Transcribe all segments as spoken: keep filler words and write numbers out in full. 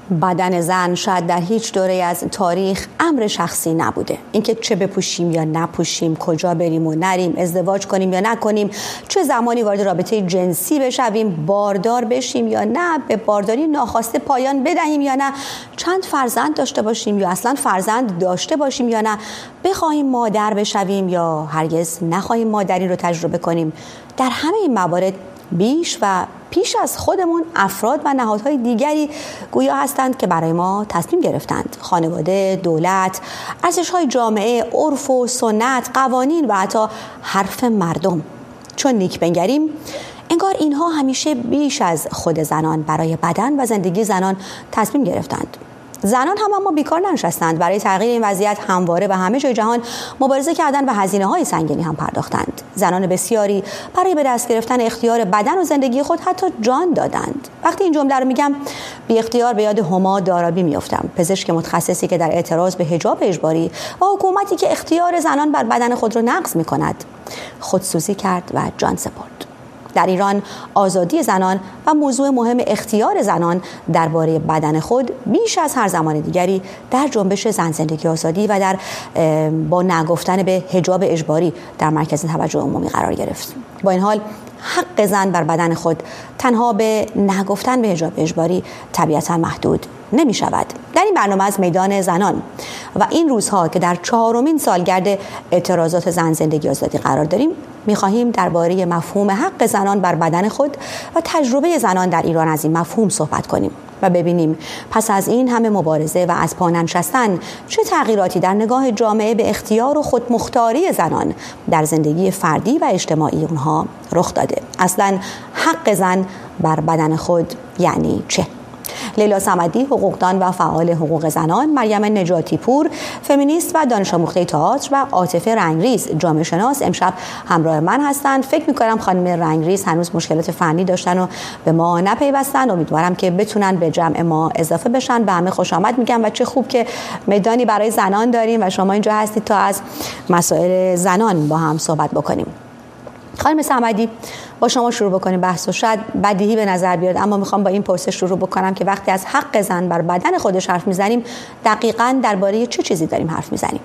بدن زن شاید در هیچ دوره از تاریخ امر شخصی نبوده. اینکه چه بپوشیم یا نپوشیم، کجا بریم و نریم، ازدواج کنیم یا نکنیم، چه زمانی وارد رابطه جنسی بشویم، باردار بشیم یا نه، به بارداری ناخواسته پایان بدهیم یا نه، چند فرزند داشته باشیم یا اصلا فرزند داشته باشیم یا نه، بخواهیم مادر بشویم یا هرگز نخواهیم مادری رو تجربه کنیم. در همه این موارد بیش و پیش از خودمون افراد و نهادهای دیگری گویا هستند که برای ما تصمیم گرفتند. خانواده، دولت، ارزش‌های جامعه، عرف و سنت، قوانین و حتی حرف مردم. چون نیک بنگریم انگار اینها همیشه بیش از خود زنان برای بدن و زندگی زنان تصمیم گرفتند. زنان هم اما بیکار ننشستند. برای تغییر این وضعیت همواره و همه جای جهان مبارزه کردند و هزینه‌های سنگینی هم پرداختند. زنان بسیاری برای به دست گرفتن اختیار بدن و زندگی خود حتی جان دادند. وقتی این جمله رو میگم بی اختیار به یاد هما دارابی میافتم، پزشک متخصصی که در اعتراض به حجاب اجباری و حکومتی که اختیار زنان بر بدن خود را نقض می‌کند خودسوزی کرد و جان سپرد. در ایران آزادی زنان و موضوع مهم اختیار زنان درباره بدن خود بیش از هر زمان دیگری در جنبش زن زندگی آزادی و در با نگفتن به حجاب اجباری در مرکز توجه عمومی قرار گرفت. با این حال حق زن بر بدن خود تنها به نگفتن به حجاب اجباری طبیعتاً محدود نمی شود. در این برنامه از میدان زنان و این روزها که در چهارمین سالگرد اعتراضات زن زندگی آزادی قرار داریم می‌خواهیم درباره مفهوم حق زنان بر بدن خود و تجربه زنان در ایران از این مفهوم صحبت کنیم و ببینیم پس از این همه مبارزه و از پا ننشستن چه تغییراتی در نگاه جامعه به اختیار و خودمختاری زنان در زندگی فردی و اجتماعی اونها رخ داده. اصلاً حق زن بر بدن خود یعنی چه؟ لیلا صمدی، حقوقدان و فعال حقوق زنان، مریم نجاتی پور، فمینیست و دانش آموخته تئاتر و عاطفه رنگریز، جامعه شناس امشب همراه من هستند. فکر می‌کنم خانم رنگریز هنوز مشکلات فنی داشتن و به ما نپیوستن. امیدوارم که بتونن به جمع ما اضافه بشن. به همه خوش آمد میگم و چه خوب که میدانی برای زنان داریم و شما اینجا هستید تا از مسائل زنان با هم صحبت بکنیم. خانم صمدی، با شما شروع بکنیم بحث و شاید بدیهی به نظر بیاد، اما میخوام با این پرسش شروع بکنم که وقتی از حق زن بر بدن خودش حرف میزنیم دقیقاً درباره چه چیزی داریم حرف میزنیم؟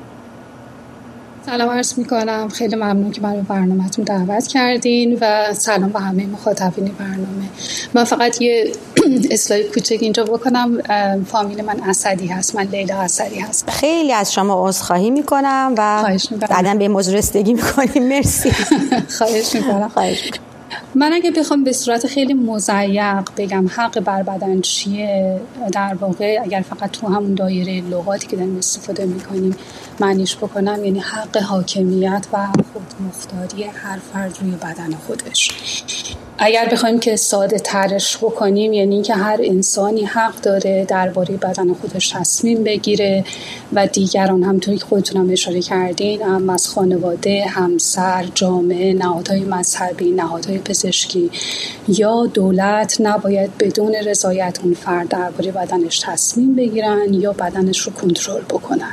سلام عرض میکنم، خیلی ممنون که برای برنامه‌تون دعوت کردین و سلام به همه مخاطبین برنامه. من فقط یه اصلاح کوچک اینجا بکنم، فامیل من اسدی هست، من لیلا اسدی هستم. خیلی از شما عذرخواهی میکنم و بعداً به موضوع رسیدگی میکنیم. مرسی. خواهش میکنم. خواهش میکنم. من اگه بخوام به صورت خیلی مضیق بگم حق بر بدن چیه، در واقع اگر فقط تو همون دایره لغاتی که داریم استفاده میکنیم معنیش بکنم، یعنی حق حاکمیت و خودمختاری هر فرد روی بدن خودش. اگر بخوایم که ساده ترش بکنیم، یعنی اینکه هر انسانی حق داره درباره بدن خودش تصمیم بگیره و دیگران، همونطوری که خودتون هم اشاره کردین، هم از خانواده، همسر، جامعه، نهادهای مذهبی، نهادهای پزشکی یا دولت نباید بدون رضایت اون فرد درباره بدنش تصمیم بگیرن یا بدنش رو کنترل بکنن.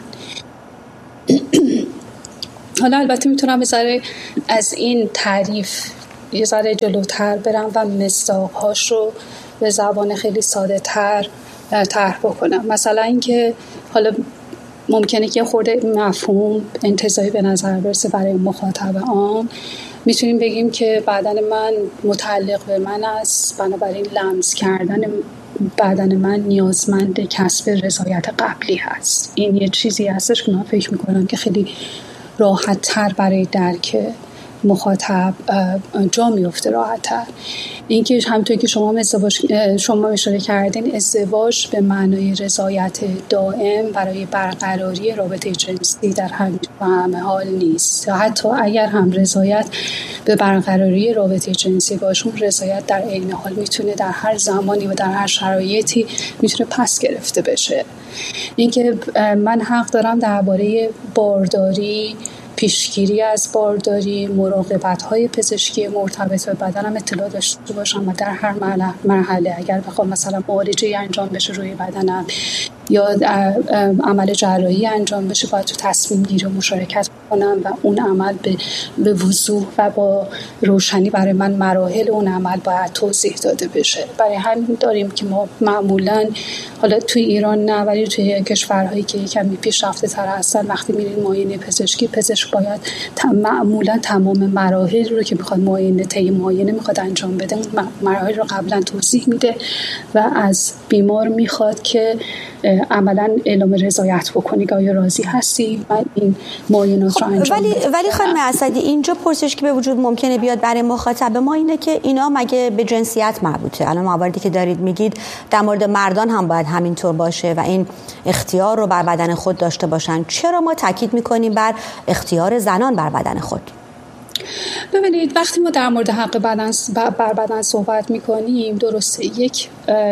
حالا البته میتونم بذاره از این تعریف یه ذره جلوتر برم و مصداق‌هاش رو به زبان خیلی ساده تر طرح بکنم. مثلا اینکه حالا ممکنه که خورده مفهوم انتزاعی به نظر برسه برای مخاطب عام، میتونیم بگیم که بدن من متعلق به من است، بنابراین لمس کردن بدن من نیازمند کسب رضایت قبلی هست. این یه چیزی هستش که من فکر میکنم که خیلی راحت تر برای درک مخاطب جا میفته راحت‌تر. اینکه همونطور که شما ازدواج شما اشاره کردین، ازدواج به معنای رضایت دائم برای برقراری رابطه جنسی در همه حال نیست. حتی اگر هم رضایت به برقراری رابطه جنسی باشه، اون رضایت در عین حال میتونه در هر زمانی و در هر شرایطی میتونه پس گرفته بشه. اینکه من حق دارم درباره بارداری، پیشگیری از بارداری، مراقبت‌های پزشکی مرتبط به بدنم اطلاع داشته باشم و در هر مرحله اگر بخوام مثلا معالجه انجام بشه روی بدنم یا عمل جراحی انجام بشه، باید تو تصمیم گیری و مشارکت کنم و اون عمل به به وضوح و با روشنی برای من مراحل اون عمل باید توضیح داده بشه. برای همین داریم که ما معمولاً حالا توی ایران نه، ولی توی کشورهایی که کمی پیشرفته تر هستن وقتی میرین معاینه پزشکی، پزشک باید معمولا تمام مراحل رو که میخواد معاینه طی معاینه میخواد انجام بده مراحل رو قبلا توضیح میده و از بیمار میخواد که عملا اعلام رضایت بکنی که آیا راضی هستی و این معاینات رو انجام ولی بده. ولی خانم اسدی اینجا پرسش که به وجود ممکنه بیاد برای مخاطب ما اینه که اینا مگه به جنسیت مربوطه؟ الان مواردی که دارید میگید در مورد مردان هم باید همینطور باشه و این اختیار رو بر بدن خود داشته باشن، چرا ما تاکید میکنیم بر اختیار زنان بر بدن خود؟ ببینید وقتی ما در مورد حق بدن بر بدن صحبت میکنیم، درسته یک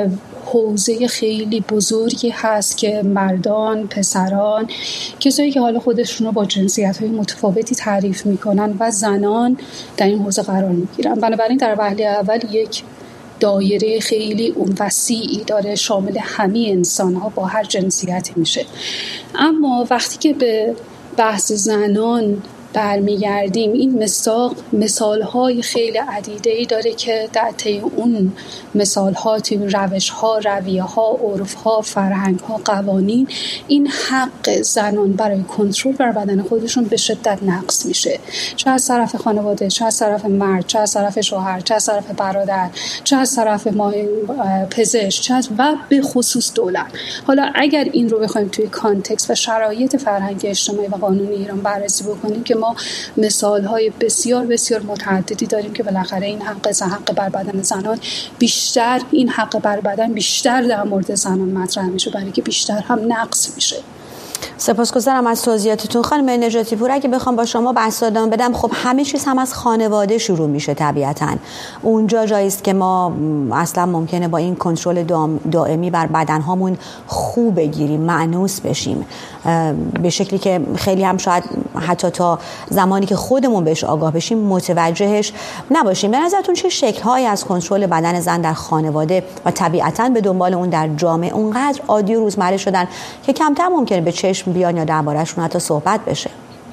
حوزه خیلی بزرگی هست که مردان، پسران، کسایی که حالا خودشون رو با جنسیت‌های متفاوتی تعریف میکنن و زنان در این حوزه قرار میگیرن. بنابراین در وهله اول یک دایره خیلی اون وسیعی داره، شامل همه انسان‌ها با هر جنسیتی میشه. اما وقتی که به بحث زنان برمیگردیم، این مساق مثال‌های خیلی عدیده‌ای داره که در طی اون مثال‌ها، توی روش‌ها، رویه‌ها، عرف‌ها، فرهنگ‌ها، قوانین، این حق زنان برای کنترل بر بدن خودشون به شدت نقض میشه، چه از طرف خانواده، چه از طرف مرد، چه از طرف شوهر، چه از طرف برادر، چه از طرف ما پزشک، چه از و به خصوص دولت. حالا اگر این رو بخوایم توی کانتکست و شرایط فرهنگ اجتماعی و قانونی ایران بررسی بکنیم که ما مثال‌های بسیار بسیار متعددی داریم که بالاخره این حق حق بر بدن زنان بیشتر، این حق بر بدن بیشتر در مورد زنان مطرح میشه، برای که بیشتر هم نقض میشه. سپاسگزارم از توضیحاتتون. خانم نجاتی پور، اگه بخوام با شما بحث ادامه بدم، خب همه چیز هم از خانواده شروع میشه طبیعتاً. اونجا جایی است که ما اصلا ممکنه با این کنترل دائمی بر بدنهامون خوب بگیریم، مأنوس بشیم، به شکلی که خیلی هم شاید حتی تا زمانی که خودمون بهش آگاه بشیم متوجهش نباشیم. به نظرتون چه شکل‌هایی از کنترل بدن زن در خانواده و طبیعتاً به دنبال اون در جامعه اونقدر عادی و روزمره شدن که کمتر ممکنه به چشم بیان یا درباره‌شون حتی صحبت بشه؟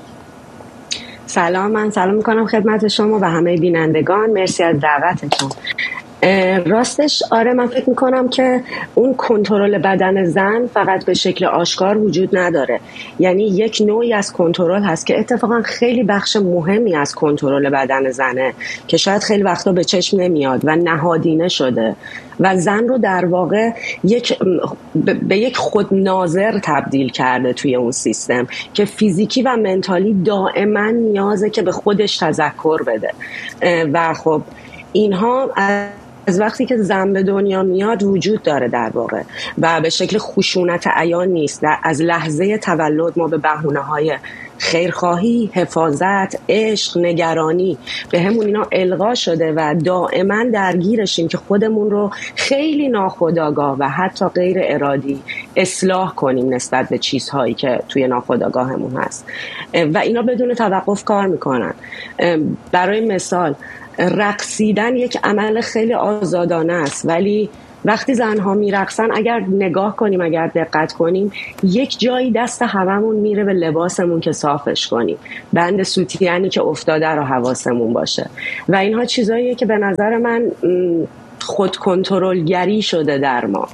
سلام، من سلام میکنم خدمت شما و همه بینندگان. مرسی از دعوتتون. راستش آره، من فکر میکنم که اون کنترل بدن زن فقط به شکل آشکار وجود نداره. یعنی یک نوعی از کنترل هست که اتفاقا خیلی بخش مهمی از کنترل بدن زنه که شاید خیلی وقتا به چشم نمیاد و نهادینه شده و زن رو در واقع یک به یک خودناظر تبدیل کرده توی اون سیستم که فیزیکی و منتالی دائما نیازه که به خودش تذکر بده. و خب اینها از وقتی که زن به دنیا میاد وجود داره در واقع و به شکل خشونت عیان نیست. از لحظه تولد ما به بهونه‌های خیرخواهی، حفاظت، عشق، نگرانی به همون اینا القا شده و دائما درگیرشیم که خودمون رو خیلی ناخودآگاه و حتی غیر ارادی اصلاح کنیم نسبت به چیزهایی که توی ناخودآگاهمون هست و اینا بدون توقف کار میکنن. برای مثال رقصیدن یک عمل خیلی آزادانه است، ولی وقتی زنها میرقصن اگر نگاه کنیم، اگر دقت کنیم، یک جایی دست هممون میره به لباسمون که صافش کنیم، بند سوتیانی که افتاده رو حواسمون باشه و اینها چیزاییه که به نظر من خود کنترلگری شده در ما.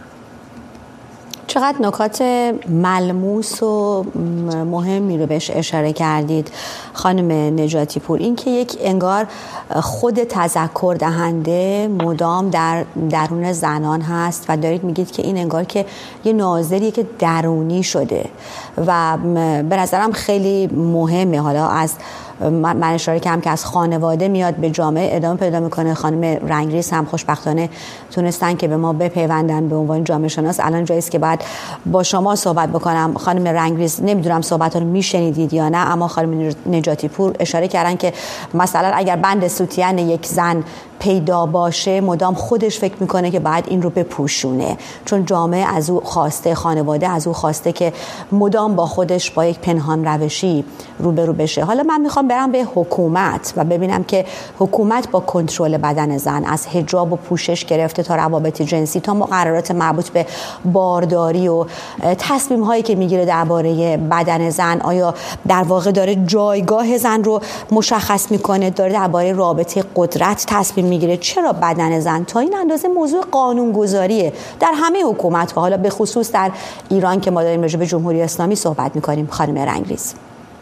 چقدر نکات ملموس و مهمی رو بهش اشاره کردید خانم نجاتی پور. این که یک انگار خود تذکر دهنده مدام در درون زنان هست و دارید میگید که این انگار که یه ناظریه که درونی شده و به نظرم خیلی مهمه. حالا از من اشاره کردم که از خانواده میاد به جامعه ادامه پیدا میکنه. خانم رنگریز هم خوشبختانه تونستن که به ما بپیوندن به عنوان جامعه شناس. الان جایی است که بعد با شما صحبت بکنم. خانم رنگریز، نمیدونم صحبت رو میشنیدید یا نه، اما خانم نجاتی پور اشاره کردن که مثلا اگر بند سوتین یک زن پیدا باشه مدام خودش فکر میکنه که باید این رو بپوشونه، چون جامعه از او خواسته، خانواده از او خواسته که مدام با خودش با یک پنهان روشی روبرو بشه. حالا من میخوام برم به حکومت و ببینم که حکومت با کنترل بدن زن از حجاب و پوشش گرفته تا روابط جنسی تا مقررات مربوط به بارداری و تصمیم هایی که میگیره درباره بدن زن، آیا در واقع داره جایگاه زن رو مشخص میکنه، داره درباره رابطه قدرت تصمیم میگیره. چرا بدن زن تا این اندازه موضوع قانونگذاریه در همه حکومت‌ها، حالا به خصوص در ایران که ما داریم راجع به جمهوری اسلامی صحبت می‌کنیم؟ خانم رنگریز.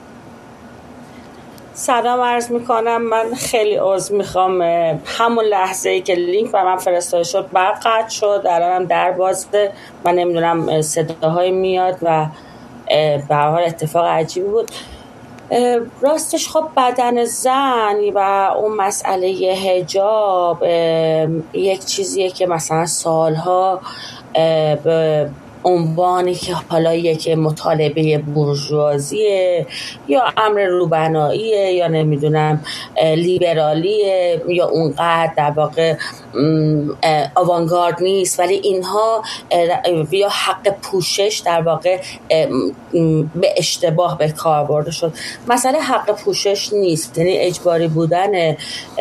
سلام عرض میکنم. من خیلی عذر میخوام، همون لحظه ای که لینک بر من فرستاده شد برق قطع شد، الانم در بازه، من نمیدونم صداهای میاد و به هر حال اتفاق عجیبی بود. راستش خب بدن زن و اون مسئله حجاب یک چیزیه که مثلا سالها به عنوانی که حالا یک مطالبه بورژوازیه یا امر روبناییه یا نمیدونم لیبرالیه یا اونقدر در واقع آوانگارد نیست، ولی اینها یا حق پوشش در واقع به اشتباه به کار برده شد. مسئله حق پوشش نیست، یعنی اجباری بودن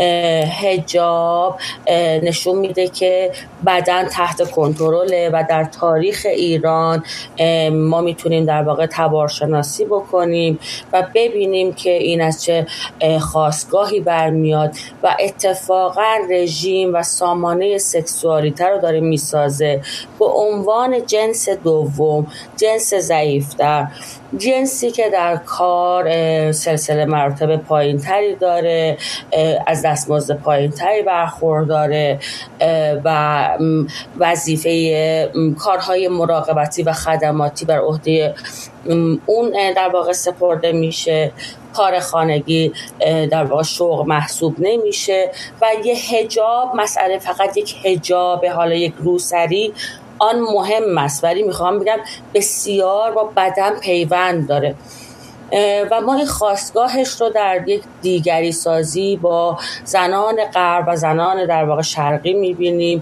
حجاب نشون میده که بدن تحت کنترله و در تاریخ ایران ما میتونیم در واقع تبارشناسی بکنیم و ببینیم که این از چه خاستگاهی برمیاد و اتفاقا رژیم و سامانه سکسوالیته رو داره میسازه به عنوان جنس دوم، جنس ضعیفتر، جنسی که در کار سلسله مراتب پایین تری داره، از دستمزد پایین تری برخورداره و وظیفه کارهای مراقبتی و خدماتی بر عهده اون در واقع سپرده میشه. کار خانگی در واقع شغل محسوب نمیشه و یه حجاب مسئله فقط یک حجاب، حالا یک روسری آن مهم است، ولی میخوام بگم بسیار با بدن پیوند داره و ما این خاستگاهش رو در یک دیگری سازی با زنان غرب و زنان در واقع شرقی میبینیم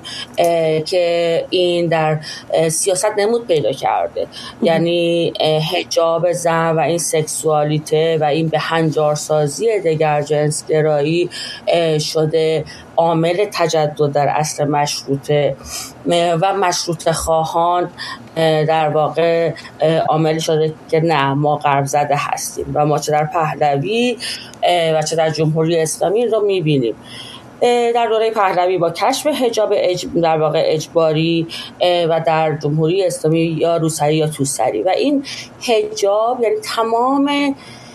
که این در سیاست نمود پیدا کرده. یعنی حجاب زن و این سکسوالیته و این به هنجارسازی دگر جنس گرایی شده عامل تجدد در عصر مشروطه و مشروطه خواهان در واقع عامل شده که نه، ما غرب زده هستیم و ما چه در پهلوی و چه در جمهوری اسلامی رو میبینیم. در دوره پهلوی با کشف حجاب اج... در واقع اجباری و در جمهوری اسلامی یا روسری یا توسری و این حجاب یعنی تمام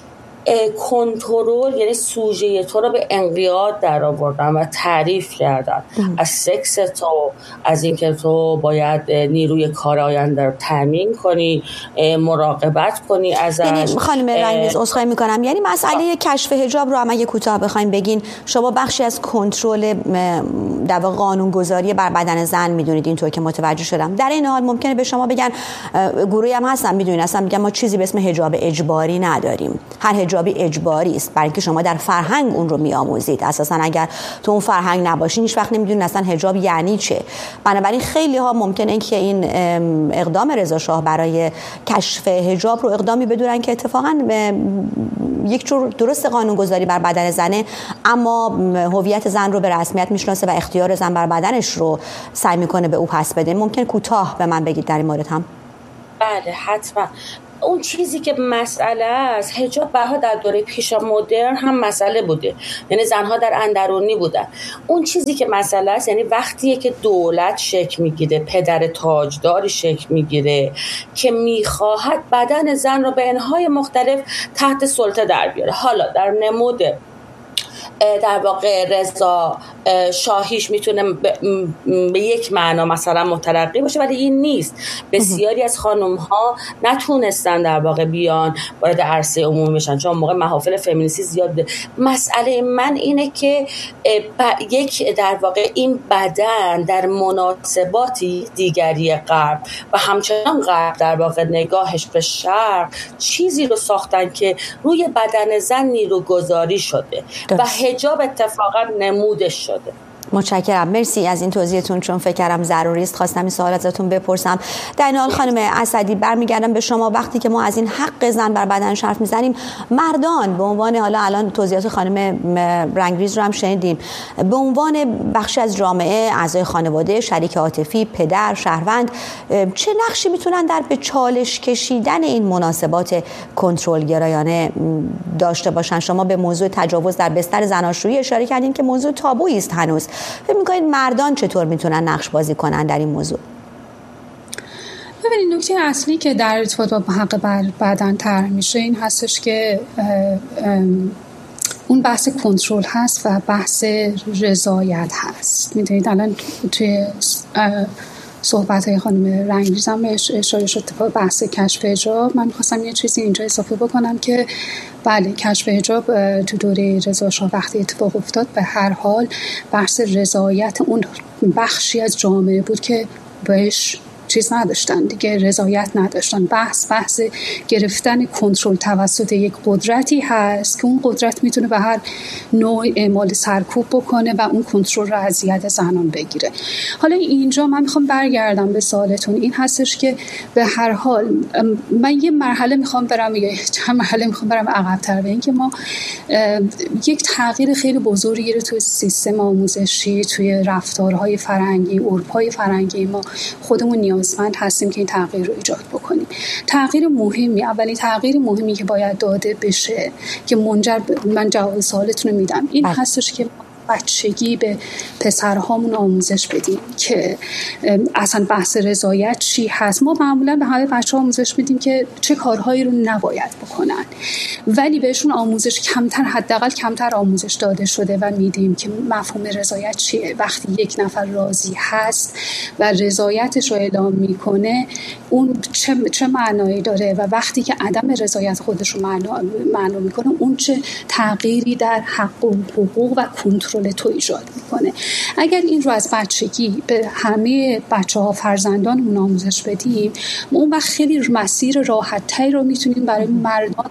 کنترل، یعنی سوژه تو رو به انقیاد در آوردن و تعریف کردن از سکس تو، از اینکه تو باید نیروی کار آینده رو تامین کنی، مراقبت کنی ازش. یعنی خانم رنگریز عذرخواهی میکنم، یعنی مسئله کشف حجاب رو اگه کوتاه بخوایم بگین، شما بخشی از کنترل در واقع قانونگذاری بر بدن زن میدونید، اینطور که متوجه شدم. در این حال ممکنه به شما بگن، گروهی هم هستن میدونید اصلا میگن ما چیزی به اسم حجاب اجباری نداریم، هر حجابی اجباری است، برای اینکه شما در فرهنگ اون رو میآموزید. اساسا اگر تو اون فرهنگ نباشین هیچ وقت نمیدونید اصلا حجاب یعنی چه. بنابراین خیلی ها ممکنه که این اقدام رضا شاه برای کشف حجاب رو اقدامی بدونن که اتفاقا یک جور درست قانونگذاری بر بدن زنه، اما هویت زن رو به رسمیت میشناسه و اختیار زن بر بدنش رو سعی میکنه به او پس بده. ممکن کوتاه به من بگید در این مورد هم؟ بله حتما. اون چیزی که مسئله است، حجاب برها در دوره پیشا مدرن هم مسئله بوده، یعنی زنها در اندرونی بودن. اون چیزی که مسئله است یعنی وقتیه که دولت شکل میگیره، پدر تاجداری شکل میگیره که میخواهد بدن زن رو به انهای مختلف تحت سلطه در بیاره. حالا در نمود در واقع رضا شاهیش میتونه به یک معنا مثلا مترقی باشه، ولی این نیست. بسیاری از خانم ها نتونستن در واقع بیان وارد عرصه عمومی بشن چون موقع محافل فمینیستی زیاد بوده. مسئله من اینه که یک در واقع این بدن در مناسباتی دیگری غرب و همچنان غرب در واقع نگاهش به شرق چیزی رو ساختن که روی بدن زن نیروگذاری شده و حجاب اتفاقا نمودش شده. متشکرم، مرسی از این توضیحتون، چون فکر کردم ضروری است خواستم این سوال ازتون بپرسم. در این حال خانم اسدی برمیگردم به شما. وقتی که ما از این حق زن بر بدنش حرف میزنیم، مردان به عنوان، حالا الان توضیحات خانم رنگریز رو هم شنیدیم، به عنوان بخشی از جامعه، اعضای خانواده، شریک عاطفی، پدر، شهروند، چه نقشی میتونن در به چالش کشیدن این مناسبات کنترل گرایانه داشته باشن؟ شما به موضوع تجاوز در بستر زناشویی اشاره کردین که موضوع تابویی است هنوز. فکر می‌کنید مردان چطور میتونن نقش بازی کنن در این موضوع؟ ببینید نکته اصلی که در ارتباط با حق بر بدن طرح میشه این هستش که اون بحث کنترل هست و بحث رضایت هست. میدونید الان توی صحبت های خانم رنگریز هم اشاره شد به بحث کشف حجاب. من می‌خواستم یه چیزی اینجا اضافه بکنم که بله کشف حجاب تو دوره رضا شاه وقتی اتفاق افتاد به هر حال بحث رضایت اون بخشی از جامعه بود که بهش چیز نداشتن دیگه، رضایت نداشتن. بحث بحث گرفتن کنترل توسط یک قدرتی هست که اون قدرت میتونه به هر نوع اعمال سرکوب بکنه و اون کنترل رو از ید زنان بگیره. حالا اینجا من میخوام برگردم به سوالتون، این هستش که به هر حال من یه مرحله میخوام برم یا چند مرحله میخوام برم عقب‌تر، به این که ما یک تغییر خیلی بزرگی رو توی سیستم آموزشی، توی رفتارهای فرهنگی، عرف‌های فرهنگی ما خودمون نیاز نیازمند هستیم که این تغییر رو ایجاد بکنیم. تغییر مهمی، اولین تغییر مهمی که باید داده بشه که منجر من جواب سوالتون رو میدم این بله. هستش که بچگی به پسرهامون آموزش بدیم که اصلا بحث رضایت چی هست. ما معمولا به همه بچه‌ها آموزش میدیم که چه کارهایی رو نباید بکنن، ولی بهشون آموزش کمتر، حداقل کمتر آموزش داده شده و میدیم که مفهوم رضایت چیه. وقتی یک نفر راضی هست و رضایتش رو اعلام میکنه اون چه چه معنایی داره و وقتی که عدم رضایت خودش رو معنا میکنه اون چه تغییری در حق و حقوق و کنترل تو ایجاد میکنه. اگر این رو از بچگی به همه بچه‌ها فرزندانمون آموزش بدیم اون وقت خیلی مسیر راحت‌تری رو میتونیم برای مردان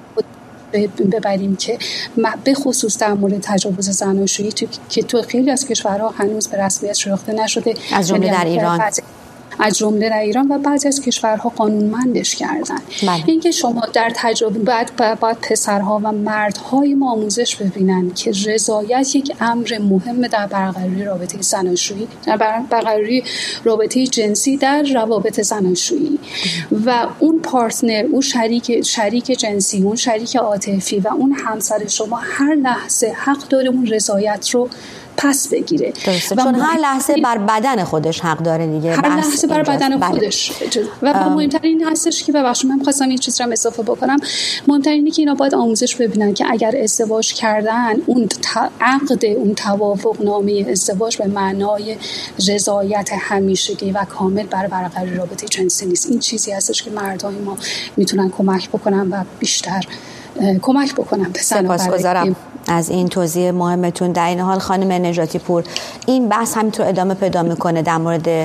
ببریم که به خصوص در مورد تجاوز زناشویی که تو خیلی از کشورها هنوز به رسمیت شناخته نشده، از جمله در ایران از جمله در ایران و بعضی از کشورها قانونمندش کردن. بله. اینکه شما در تجربه بعد بعد پسرها و مردهای ما آموزش ببینن که رضایت یک امر مهم در برقراری رابطه زناشویی، در برقراری رابطه جنسی در روابط زناشویی و اون پارتنر، اون شریک شریک جنسی، اون شریک عاطفی و اون همسر شما هر لحظه حق داره اون رضایت رو پس بگیره. درسته. چون هر لحظه بر بدن خودش حق داره دیگه. هر لحظه بر بدن بله. خودش و مهمترین این هستش که ببخشید من خواستم این چیز رو اضافه بکنم، مهمترین اینه که اینا باید آموزش ببینن که اگر ازدواج کردن اون عقد، اون توافق نامه ازدواج به معنای رضایت همیشگی و کامل برای برقراری رابطه جنسی نیست. این چیزی هستش که مردای ما میتونن کمک بکنن و بیشتر کمک بکنن. سپاسگزارم از این توضیح مهمتون. در این حال خانم نجاتی پور، این بحث همینطور ادامه پیدا میکنه در مورد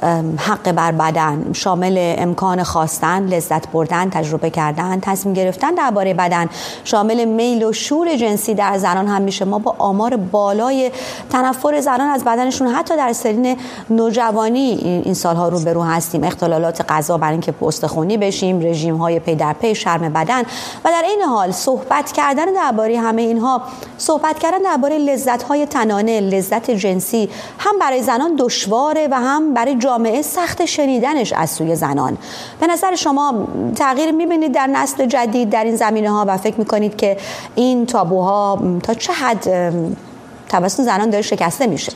حق بر بدن، شامل امکان خواستن، لذت بردن، تجربه کردن، تصمیم گرفتن درباره بدن، شامل میل و شور جنسی در زنان هم میشه. ما با آمار بالای تنفر زنان از بدنشون حتی در سنین نوجوانی این سالها رو برو هستیم. اختلالات غذا برای اینکه استخوانی بشیم، رژیم های پی در پی، شرم بدن و در این حال صحبت کردن درباره همه اینها، صحبت کردن درباره لذت های تنانه، لذت جنسی هم برای زنان دشواره و هم برای جامعه سخت شنیدنش از سوی زنان. به نظر شما تغییر می‌بینید در نسل جدید در این زمینه‌ها و فکر می‌کنید که این تابوها تا چه حد توسط زنان داره شکسته میشه؟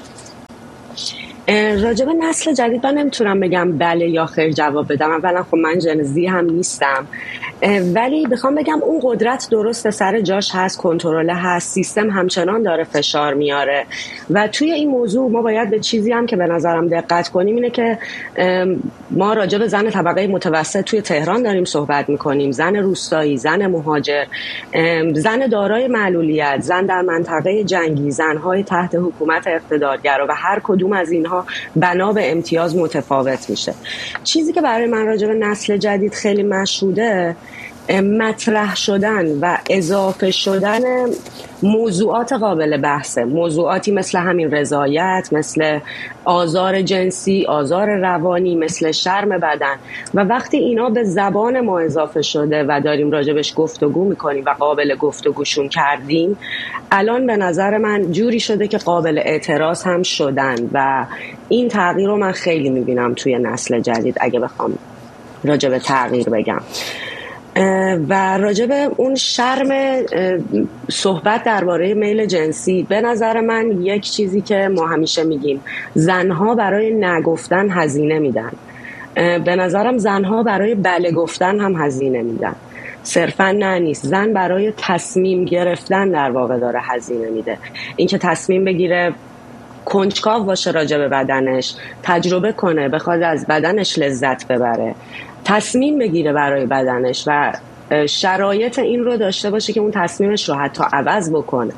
راجب نسل جدید من نمیتونم بگم بله یا خیر جواب بدم. اولا خب من جنزی هم نیستم، ولی بخوام بگم اون قدرت درست سر جاش هست، کنترل هست، سیستم همچنان داره فشار میاره و توی این موضوع ما باید به چیزی هم که به نظرم دقت کنیم اینه که ما راجب زن طبقه متوسط توی تهران داریم صحبت میکنیم، زن روستایی، زن مهاجر، زن دارای معلولیت، زن در منطقه جنگی، زنهای تحت حکومت اقتدارگرا و هر کدوم از اینها بنا به امتیاز متفاوت میشه. چیزی که برای من راجع به نسل جدید خیلی مشهوده مطرح شدن و اضافه شدن موضوعات قابل بحثه، موضوعاتی مثل همین رضایت، مثل آزار جنسی، آزار روانی، مثل شرم بدن و وقتی اینا به زبان ما اضافه شده و داریم راجبش گفتگو میکنیم و قابل گفتگوشون کردیم، الان به نظر من جوری شده که قابل اعتراض هم شدن و این تغییر رو من خیلی میبینم توی نسل جدید. اگه بخوام راجب تغییر بگم و راجع به اون شرم صحبت درباره میل جنسی، به نظر من یک چیزی که ما همیشه میگیم، زنها برای نگفتن هزینه میدن. به نظرم زنها برای بله گفتن هم هزینه میدن، صرفا نه نیست. زن برای تصمیم گرفتن در واقع داره هزینه میده. اینکه تصمیم بگیره کنجکاو باشه راجع به بدنش، تجربه کنه، بخواد از بدنش لذت ببره، تصمیم بگیره برای بدنش و شرایط این رو داشته باشه که اون تصمیمش رو حتی عوض بکنه.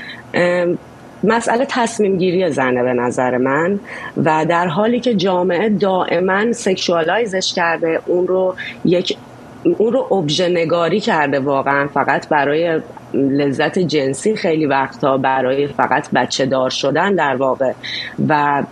مسئله تصمیم گیری زنه به نظر من، و در حالی که جامعه دائما سکشوالایزش کرده، اون رو یک اون رو ابژه نگاری کرده واقعا فقط برای لذت جنسی، خیلی وقتا برای فقط بچه دار شدن در واقع. و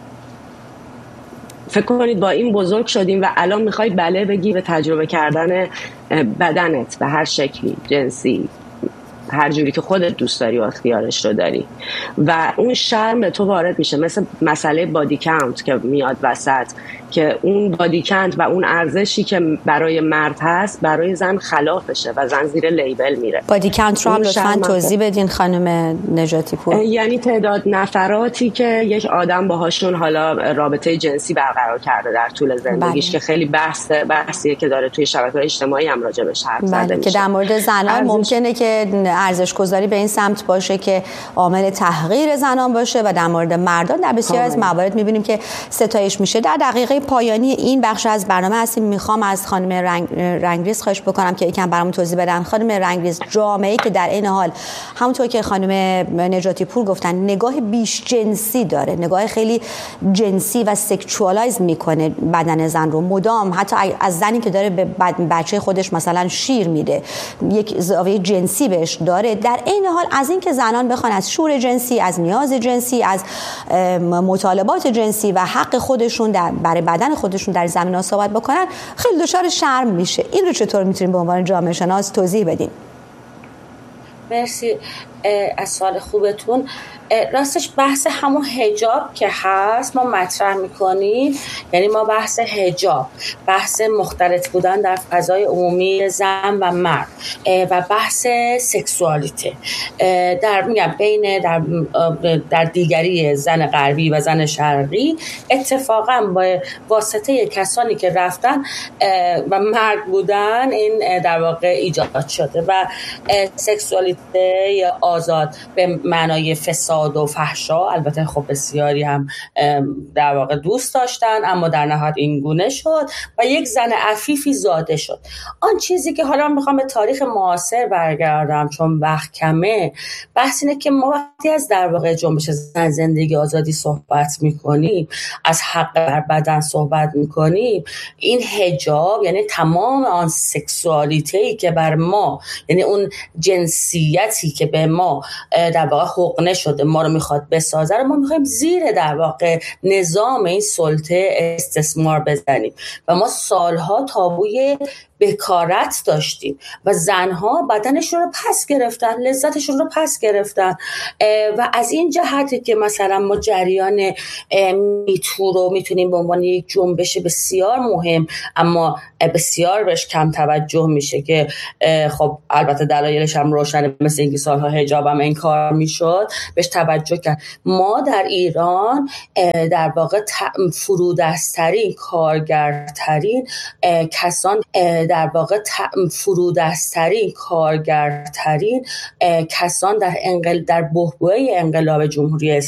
فکر کنید با این بزرگ شدیم و الان میخوای بله بگی به تجربه کردن بدنت به هر شکلی، جنسی، هر جوری که خودت دوست داری و اختیارش رو داری، و اون شرم به تو وارد میشه. مثل مسئله بادی کانت که میاد وسط، که اون بادی کانت و اون ارزشی که برای مرد هست برای زن خلافشه و زن زیر لیبل میره. بادی کانت رو هم لطفاً توضیح بدین خانم نجاتی پور. یعنی تعداد نفراتی که یک آدم باهاشون حالا رابطه جنسی برقرار کرده در طول زندگیش، بله. که خیلی بحث بحثیه که داره توی شبکه‌های اجتماعی هم راجبش حرف زده بله. میشه. که در مورد زنان ارزش... ممکنه که ارزش گذاری به این سمت باشه که عامل تحقیر زنان باشه، و در مورد مردان در بسیار از موارد میبینیم که ستایش میشه. در دقیقه پایانی این بخش از برنامه هستیم. میخوام از خانم رنگ... رنگریز خواهش بکنم که یکم برامون توضیح بدن. خانم رنگریز، جامعه‌ای که در این حال همونطور که خانم نجاتی پور گفتن نگاه بیش جنسی داره، نگاه خیلی جنسی و سکشوالایز میکنه بدن زن رو مدام، حتی از زنی که داره به بچه خودش مثلا شیر میده یک زاویه جنسی بهش داره، در این حال از این که زنان بخوان از شور جنسی، از نیاز جنسی، از مطالبات جنسی و حق خودشون در برای بدن خودشون در زمینه‌ها صحبت بکنن، خیلی دچار شرم میشه. این رو چطور میتونیم به عنوان جامعه شناس توضیح بدیم؟ مرسی از سوال خوبتون. راستش بحث همون حجاب که هست ما مطرح میکنیم، یعنی ما بحث حجاب، بحث مختلط بودن در فضای عمومی زن و مرد و بحث سکسوالیته در میگم بین در در دیگری زن غربی و زن شرقی اتفاقا با واسطه کسانی که رفتن و مرد بودن این در واقع ایجاد شده و سکسوالیته یا آزاد به معنای فساد و فحشا، البته خب بسیاری هم در واقع دوست داشتن، اما در نهایت این گونه شد و یک زن عفیفی زاده شد. آن چیزی که حالا میخوام به تاریخ معاصر برگردم چون وقت کمه، بحث اینه که ما وقتی از در واقع جنبش زن زندگی آزادی صحبت میکنیم، از حق بر بدن صحبت میکنیم، این حجاب یعنی تمام آن سکسوالیته‌ای که بر ما، یعنی اون جنسیتی که به ما در واقع حقنه شده ما رو میخواد بسازه رو ما میخوایم زیر در واقع نظام این سلطه استثمار بزنیم و ما سالها تابوی بکارت داشتیم و زنها بدنشون رو پس گرفتن، لذتشون رو پس گرفتن و از این جهتی که مثلا ما جریان میتو رو میتونیم به عنوان یک جنبش بسیار مهم اما بسیار بهش کم توجه میشه که خب البته دلایلش هم روشنه، مثل اینکه سالها حجاب هم انکار میشد، بهش توجه کرد. ما در ایران در واقع فرودسترین کارگرترین کسان در واقع فرودسترین کارگرترین کسان در انقل در بحبوحه انقلاب جمهوری